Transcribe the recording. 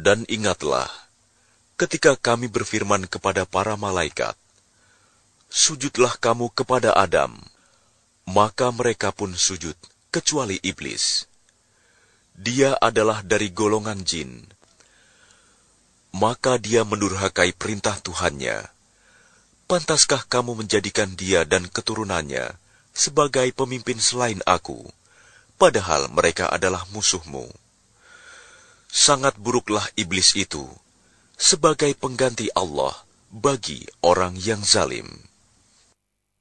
Dan ingatlah, ketika kami berfirman kepada para malaikat, "Sujudlah kamu kepada Adam," maka mereka pun sujud, kecuali iblis. Dia adalah dari golongan jin. Maka dia mendurhakai perintah Tuhannya. Pantaskah kamu menjadikan dia dan keturunannya sebagai pemimpin selain aku, padahal mereka adalah musuhmu? Sangat buruklah iblis itu sebagai pengganti Allah bagi orang yang zalim.